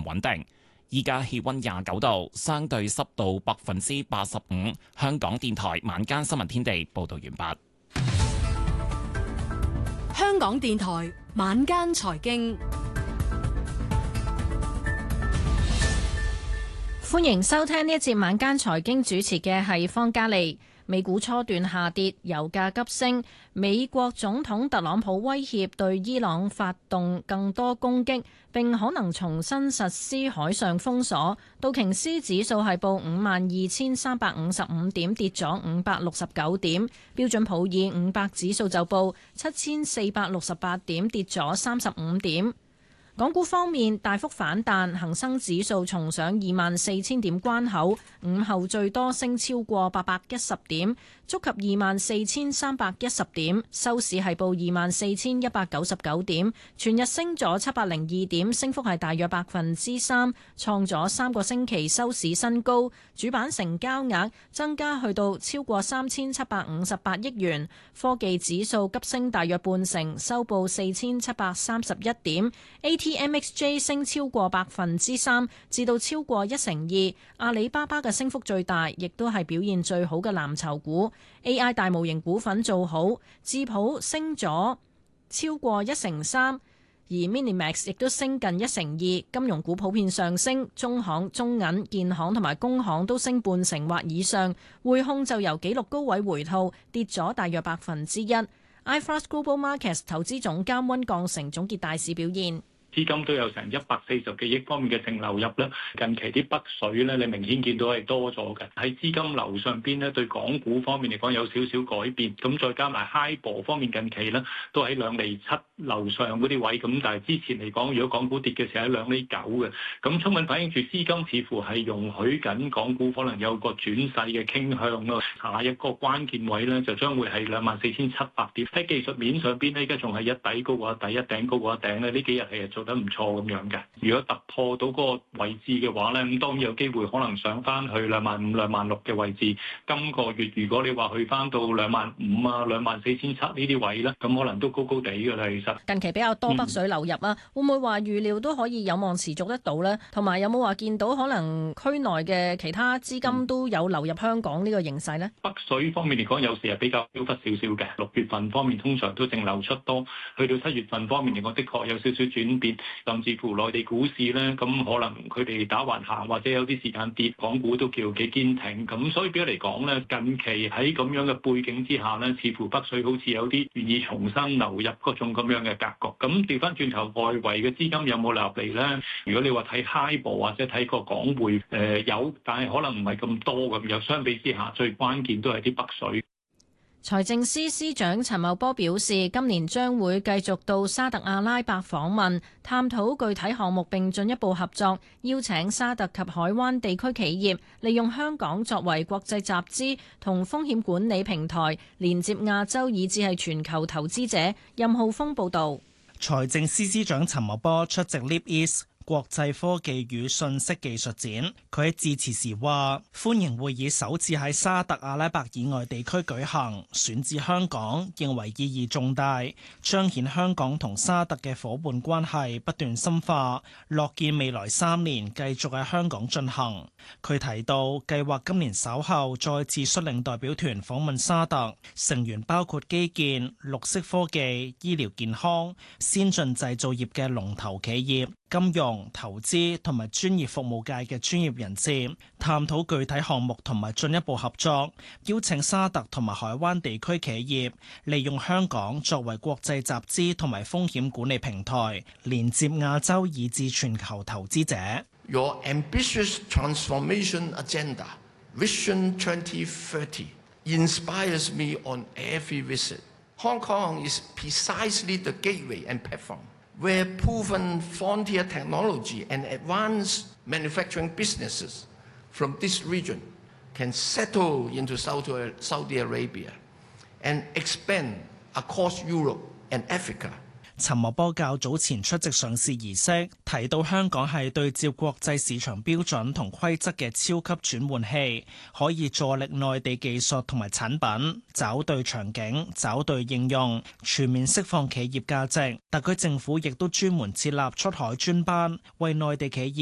穩定。依家氣溫29度，相對濕度85%。香港電台晚間新聞天地報道完畢。 香港電台晚間財經， 歡迎收聽呢一節晚間財經，主持嘅係方嘉利。美股初段下跌，油價急升。美國總統特朗普威脅對伊朗發動更多攻擊，並可能重新實施海上封鎖。道瓊斯指數係報52,355點，跌咗569點。標準普爾500指數就報7,468點，跌咗35點。港股方面大幅反彈，恒生指數重上24,000點關口，午後最多升超過810點，觸及24,310點，收市係報24,199點，全日升咗702點，升幅係大約3%，創咗3個星期收市新高。主板成交額增加去到超過3,758億元，科技指數急升大約半成，收報4,731點。ATMXJ 升超過3%，至到超過2%。阿里巴巴嘅升幅最大，亦都係表現最好嘅藍籌股。AI 大模型股份做好，智普升咗超過1%，而 Minimax 亦都升近1%。金融股普遍上升，中行、中銀、建行同埋工行都升半成或以上。匯控就由紀錄高位回吐，跌咗大約1%。iFAST Global Markets 投資總監溫鋼成總結大市表現。 資金都有成140幾億方面嘅淨流入咧，近期啲北水咧，你明顯見到係多咗嘅。喺資金流上邊咧，對港股方面嚟講有少少改變。咁再加埋 HIBOR 方面近期咧，都喺2.7厘樓上嗰啲位。咁但係之前嚟講，如果港股跌嘅時候喺2.9厘嘅，咁充分反映住資金似乎係容許緊港股可能有個轉勢嘅傾向咯。下一個關鍵位咧，就將會係24,700點。喺技術面上邊咧，而家仲係一底高過一底，一頂高過一頂咧。呢幾日係做得唔錯咁樣嘅，如果突破到嗰個位置嘅話咧，咁當然有機會可能上翻去25,000、26,000嘅位置。今個月如果你話去翻到25,000啊、24,700呢啲位咧，咁可能都高高地㗎啦。其實近期比較多北水流入啊，會唔會話預料都可以有望持續得到呢？同埋有冇話見到可能區內嘅其他資金都有流入香港呢個形勢呢？ 北水方面嚟講，有時係比較飄忽少少嘅。6月份方面通常都淨流出多，去到7月份方面嚟講，的確有少少轉變。甚至乎內地股市咧，咁可能佢哋打橫行，或者有啲時間跌，港股都叫幾堅挺。咁所以比較嚟講咧，近期喺咁樣嘅背景之下咧，似乎北水好似有啲願意重新流入嗰種咁樣嘅格局。咁調翻轉頭，外圍嘅資金有冇流入嚟咧？如果你話睇 HIBOR 或者睇個港匯，有，但係可能唔係咁多咁樣。相比之下，最關鍵都係啲北水。 財政司司長陳茂波表示，今年將會繼續到沙特阿拉伯訪問，探討具體項目並進一步合作，邀請沙特及海灣地區企業利用香港作為國際集資同風險管理平台，連接亞洲以至係全球投資者。任浩峰報導。 財政司司長陳茂波出席 Leap East國際科技與信息技術展，佢喺致辭時話：歡迎會議首次喺沙特阿拉伯以外地區舉行，選址香港，認為意義重大，彰顯香港同沙特嘅伙伴關係不斷深化，樂見未來3年繼續喺香港進行。佢提到，計劃今年稍後再次率領代表團訪問沙特，成員包括基建、綠色科技、醫療健康、先進製造業嘅龍頭企業、金融、投資同埋專業服務界嘅專業人士，探討具體項目同埋進一步合作，邀請沙特同埋海灣地區企業利用香港作為國際集資同埋風險管理平台，連接亞洲以至全球投資者。 Your ambitious transformation agenda, Vision 2030, inspires me on every visit. Hong Kong is precisely the gateway and platform.Where proven frontier technology and advanced manufacturing businesses from this region can settle into Saudi Arabia and expand across Europe and Africa. 陳茂波較早前出席上市儀式，提到香港係對照國際市場標準同規則嘅超級轉換器，可以助力內地技術同埋產品，找對場景，找對應用，全面釋放企業價值。特區政府亦都專門設立出海專班，為內地企